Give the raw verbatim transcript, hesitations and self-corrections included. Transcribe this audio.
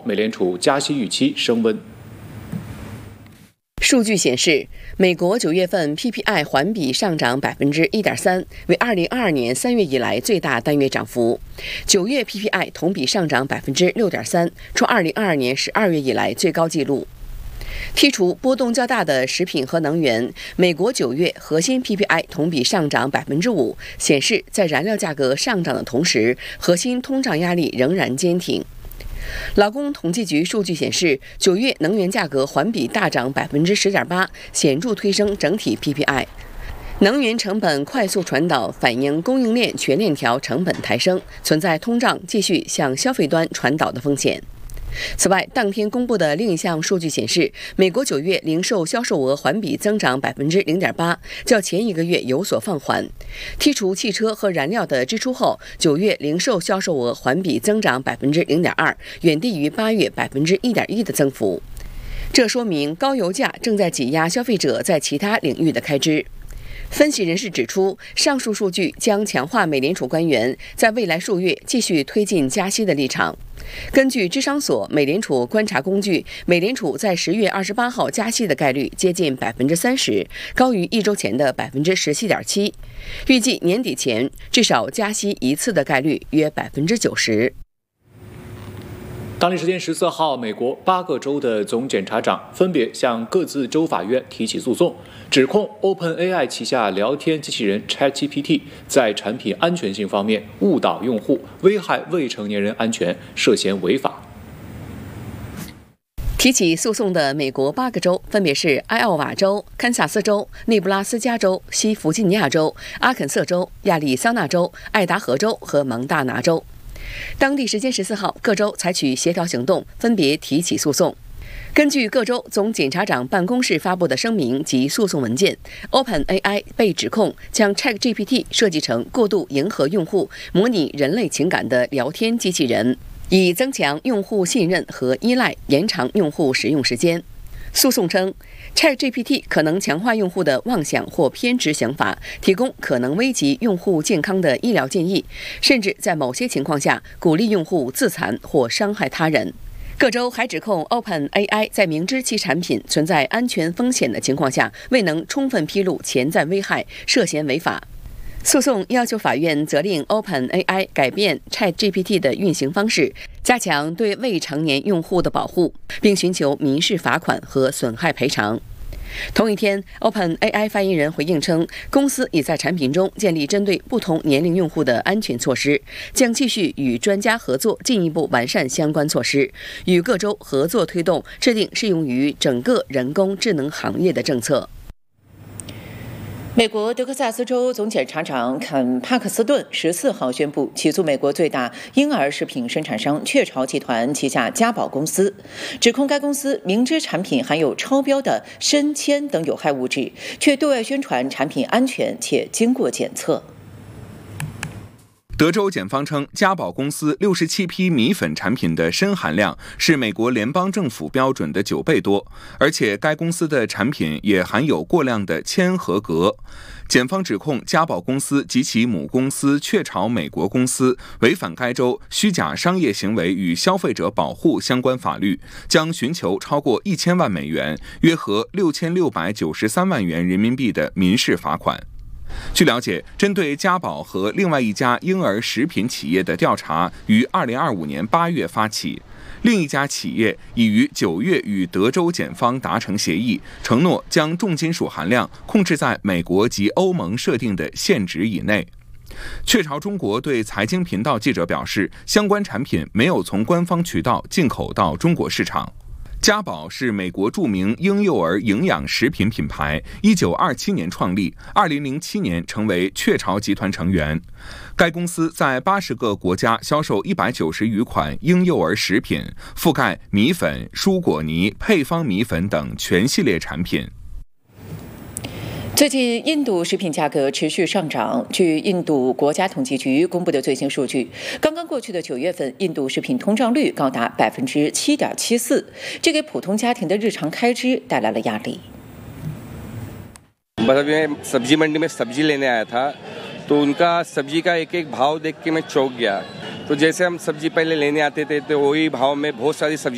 美联储加息预期升温。 数据显示，美国九月份 P P I 环比上涨百分之一点三，为二零二二年三月以来最大单月涨幅。九月 P P I 同比上涨百分之六点三，创二零二二年十二月以来最高纪录。剔除波动较大的食品和能源，美国九月核心 P P I 同比上涨百分之五，显示在燃料价格上涨的同时，核心通胀压力仍然坚挺。劳工统计局数据显示，九月能源价格环比大涨百分之十点八，显著推升整体 P P I。能源成本快速传导，反映供应链全链条成本抬升，存在通胀继续向消费端传导的风险。此外，当天公布的另一项数据显示，美国九月零售销售额环比增长百分之零点八，较前一个月有所放缓。剔除汽车和燃料的支出后，九月零售销售额环比增长百分之零点二，远低于八月百分之一点一的增幅。这说明高油价正在挤压消费者在其他领域的开支。分析人士指出，上述数据将强化美联储官员在未来数月继续推进加息的立场。根据智商所美联储观察工具，美联储在十月二十八号加息的概率接近百分之三十，高于一周前的百分之十七点七。预计年底前至少加息一次的概率约百分之九十。 当地时间十四号，美国八个州的总检察长分别向各自州法院提起诉讼，指控 OpenAI 旗下聊天机器人 ChatGPT 在产品安全性方面误导用户，危害未成年人安全，涉嫌违法。 提起诉讼的美国八个州分别是艾奥瓦州、堪萨斯州、内布拉斯加州、西弗吉尼亚州、阿肯色州、亚利桑那州、爱达荷州和蒙大拿州。当地时间十四号，各州采取协调行动，分别提起诉讼。根据各州总检察长办公室发布的声明及诉讼文件， OpenAI 被指控将 ChatGPT 设计成过度迎合用户、模拟人类情感的聊天机器人，以增强用户信任和依赖，延长用户使用时间。诉讼称 ChatGPT 可能强化用户的妄想或偏执想法，提供可能危及用户健康的医疗建议，甚至在某些情况下鼓励用户自残或伤害他人。各州还指控 OpenAI 在明知其产品存在安全风险的情况下，未能充分披露潜在危害，涉嫌违法。诉讼要求法院责令 OpenAI 改变 ChatGPT 的运行方式，加强对未成年用户的保护，并寻求民事罚款和损害赔偿。同一天 ，OpenAI 发言人回应称，公司已在产品中建立针对不同年龄用户的安全措施，将继续与专家合作，进一步完善相关措施，与各州合作推动制定适用于整个人工智能行业的政策。 美国德克萨斯州总检察长肯·帕克斯顿十四号宣布起诉美国最大婴儿食品生产商雀巢集团旗下嘉宝公司，指控该公司明知产品含有超标的砷铅等有害物质，却对外宣传产品安全且经过检测。 德州检方称，嘉宝公司六十七批米粉产品的砷含量是美国联邦政府标准的九倍多，而且该公司的产品也含有过量的铅和镉。检方指控嘉宝公司及其母公司雀巢美国公司违反该州虚假商业行为与消费者保护相关法律，将寻求超过一千万美元，约合六千六百九十三万元人民币的民事罚款。据了解，针对嘉宝和另外一家婴儿食品企业的调查于二零二五年八月发起，另一家企业已于九月与德州检方达成协议，承诺将重金属含量控制在美国及欧盟设定的限值以内。雀巢中国对财经频道记者表示，相关产品没有从官方渠道进口到中国市场。嘉宝是美国著名婴幼儿营养食品品牌，一九二七年创立，二零零七年成为雀巢集团成员。该公司在八十个国家销售一百九十余款婴幼儿食品，覆盖米粉、蔬果泥、配方米粉等全系列产品。 最近，印度食品价格持续上涨。据印度国家统计局公布的最新数据，刚刚过去的九月份，印度食品通胀率高达百分之七点七四，这给普通家庭的日常开支带来了压力。 मतलब सब्जी मंडी में सब्जी लेने आया था, तो उनका सब्जी का एक एक भाव देख के मैं चौंक गया। तो जैसे हम सब्जी पहले लेने आते थे, तो वही भाव में बहुत सारी सब्जी